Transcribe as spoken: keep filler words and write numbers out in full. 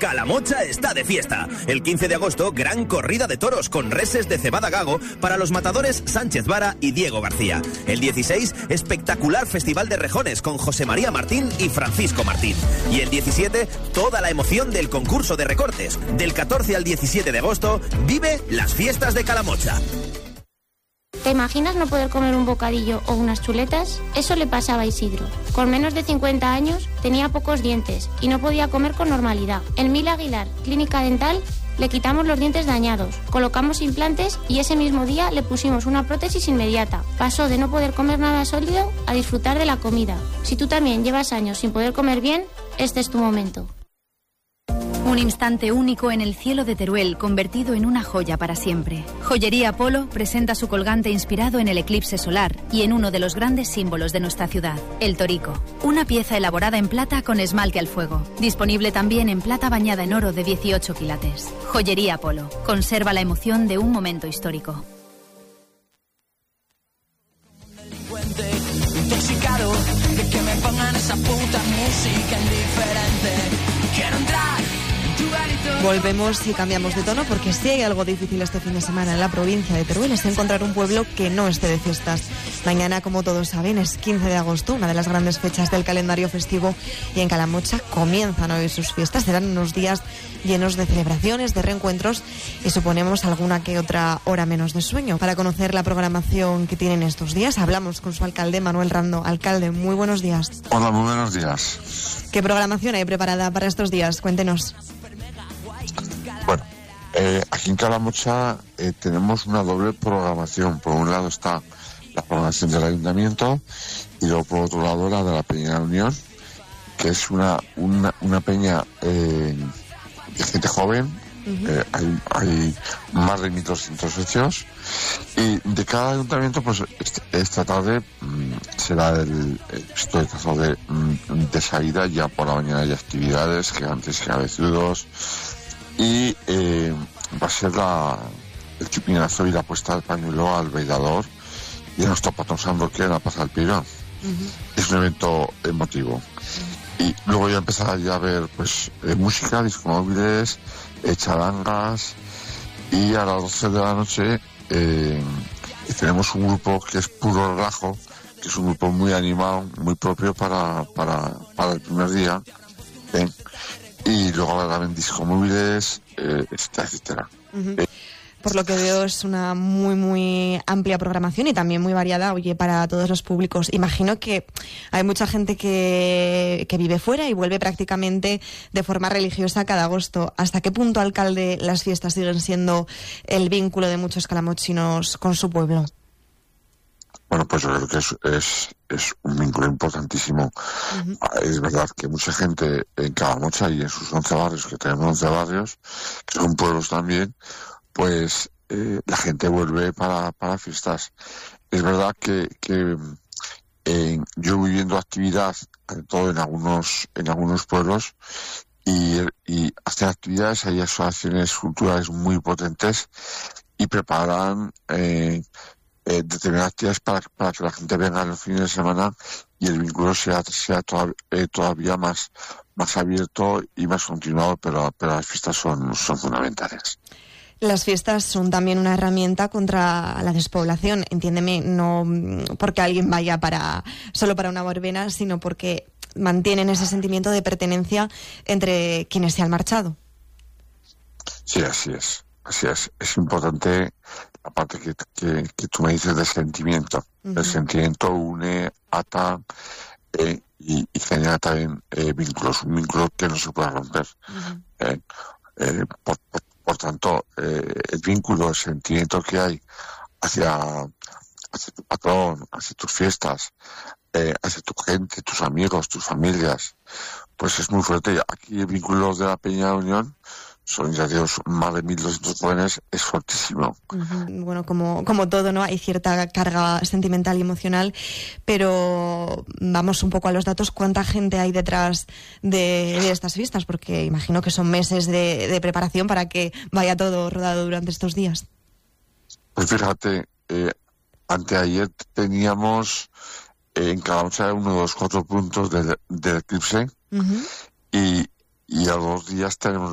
Calamocha está de fiesta. El quince de agosto, gran corrida de toros con reses de cebada gago para los matadores Sánchez Vara y Diego García. El dieciséis, espectacular festival de rejones con José María Martín y Francisco Martín. Y el diecisiete, toda la emoción del concurso de recortes. Del catorce al diecisiete de agosto, vive las fiestas de Calamocha. ¿Te imaginas no poder comer un bocadillo o unas chuletas? Eso le pasaba a Isidro. Con menos de cincuenta años, tenía pocos dientes y no podía comer con normalidad. En Mil Aguilar, Clínica Dental, le quitamos los dientes dañados, colocamos implantes y ese mismo día le pusimos una prótesis inmediata. Pasó de no poder comer nada sólido a disfrutar de la comida. Si tú también llevas años sin poder comer bien, este es tu momento. Un instante único en el cielo de Teruel, convertido en una joya para siempre. Joyería Apolo presenta su colgante inspirado en el eclipse solar y en uno de los grandes símbolos de nuestra ciudad, el torico. Una pieza elaborada en plata con esmalte al fuego. Disponible también en plata bañada en oro de dieciocho quilates. Joyería Apolo. Conserva la emoción de un momento histórico. Intoxicado de que me pongan esa puta música indiferente. Quiero entrar. Volvemos y cambiamos de tono porque si hay algo difícil este fin de semana en la provincia de Teruel es encontrar un pueblo que no esté de fiestas. Mañana, como todos saben, es quince de agosto, una de las grandes fechas del calendario festivo, y en Calamocha comienzan hoy sus fiestas. Serán unos días llenos de celebraciones, de reencuentros y suponemos alguna que otra hora menos de sueño. Para conocer la programación que tienen estos días, hablamos con su alcalde, Manuel Rando. Alcalde, muy buenos días. Hola, muy buenos días. ¿Qué programación hay preparada para estos días? Cuéntenos. Bueno, eh, aquí en Calamocha eh, tenemos una doble programación. Por un lado está la programación del ayuntamiento y luego por otro lado la de la Peña de la Unión, que es una una, una peña eh, de gente joven. Uh-huh. eh, hay, hay más de mil doscientos socios y de cada ayuntamiento pues este, esta tarde mmm, será el, el pistoletazo de, mmm, de salida. Ya por la mañana hay actividades, gigantes y cabezudos. Y eh, va a ser la, el chupinazo y la puesta del pañuelo al bailador y a nuestro patrón San Roque en la Plaza del Pirón. Uh-huh. Es un evento emotivo. Uh-huh. Y luego ya empezará ya a ver pues eh, música, discomóviles, eh, charangas, y a las doce de la noche eh, tenemos un grupo que es puro relajo, que es un grupo muy animado, muy propio para, para, para el primer día. ¿eh? Y luego habrá también discomóviles, eh, etcétera, etcétera. Uh-huh. Eh, Por lo que veo es una muy, muy amplia programación y también muy variada, oye, para todos los públicos. Imagino que hay mucha gente que, que vive fuera y vuelve prácticamente de forma religiosa cada agosto. ¿Hasta qué punto, alcalde, las fiestas siguen siendo el vínculo de muchos calamochinos con su pueblo? Bueno, pues yo creo que es, es, es un vínculo importantísimo. Uh-huh. Es verdad que mucha gente en Calamocha y en sus once barrios, que tenemos once barrios, que son pueblos también, pues eh, la gente vuelve para, para fiestas. Es verdad que, que eh, yo voy viendo actividad, sobre todo en algunos, en algunos pueblos, y, y hacen actividades, hay asociaciones culturales muy potentes y preparan eh, Eh, determinadas actividades para, para que la gente venga en los fines de semana y el vínculo sea, sea toda, eh, todavía más, más abierto y más continuado, pero, pero las fiestas son, son fundamentales. Las fiestas son también una herramienta contra la despoblación, entiéndeme, no porque alguien vaya para solo para una verbena, sino porque mantienen ese sentimiento de pertenencia entre quienes se han marchado. Sí, así es, así es. Es importante la parte que, que, que tú me dices del sentimiento. Uh-huh. El sentimiento une, ata eh, y, y genera también eh, vínculos, un vínculo que no se puede romper. Uh-huh. Eh, eh, por, por, por tanto, eh, el vínculo, el sentimiento que hay hacia, hacia tu patrón, hacia tus fiestas, eh, hacia tu gente, tus amigos, tus familias, pues es muy fuerte. Aquí el vínculo de la Peña de la Unión son, ya digo, más de mil doscientos jóvenes, es fortísimo. Uh-huh. Bueno, como, como todo, ¿no? Hay cierta carga sentimental y emocional, pero vamos un poco a los datos. ¿Cuánta gente hay detrás de, de estas fiestas? Porque imagino que son meses de, de preparación para que vaya todo rodado durante estos días. Pues fíjate, eh, anteayer teníamos eh, en Calamocha uno de los cuatro puntos del, del eclipse, uh-huh. y, y a los días tenemos